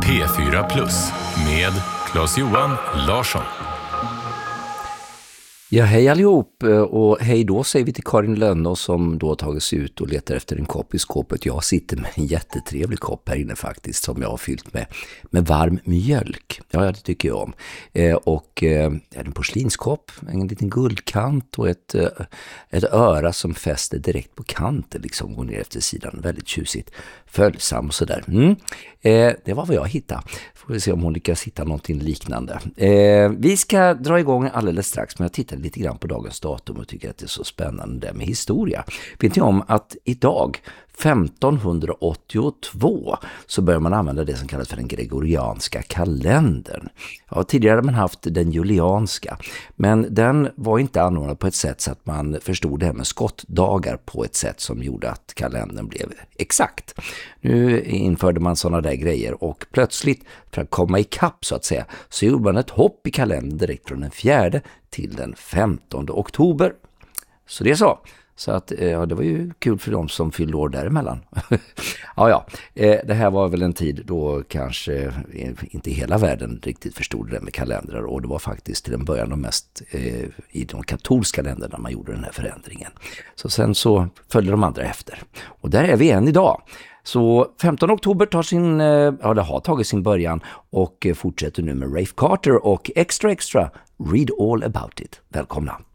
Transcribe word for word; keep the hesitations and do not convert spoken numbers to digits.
P fyra Plus med Claes-Johan Larsson. Ja, hej allihop, och hej då säger vi till Karin Lönnå som då tagit sig ut och letar efter en kopp i skåpet. Jag sitter med en jättetrevlig kopp här inne faktiskt som jag har fyllt med, med varm mjölk. Ja, det tycker jag om. Eh, och eh, en porslinskopp, en liten guldkant och ett, eh, ett öra som fäster direkt på kanten, liksom går ner efter sidan. Väldigt tjusigt, följsam och sådär. Mm. Eh, det var vad jag hittade. Får vi se om hon lyckas hitta någonting liknande. Eh, vi ska dra igång alldeles strax, men jag tittar lite grann på dagens datum och tycker att det är så spännande där med historia. Vet ni om att idag, femtonhundraåttiotvå, så börjar man använda det som kallas för den gregorianska kalendern. Ja, tidigare hade man haft den julianska, men den var inte anordnad på ett sätt så att man förstod det här med skottdagar på ett sätt som gjorde att kalendern blev exakt. Nu införde man sådana där grejer och plötsligt, för att komma i kapp så att säga, så gjorde man ett hopp i kalendern direkt från den fjärde till den femtonde oktober. Så det är så. Så att, ja, det var ju kul för dem som fyllde år däremellan. ja, ja. Det här var väl en tid då kanske inte hela världen riktigt förstod det med kalendrar. Och det var faktiskt till en början de mest eh, i de katolska länderna man gjorde den här förändringen. Så sen så följde de andra efter. Och där är vi än idag. Så femtonde oktober tar sin, ja, det har tagit sin början och fortsätter nu med Rafe Carter och Extra Extra, Read All About It. Välkomna!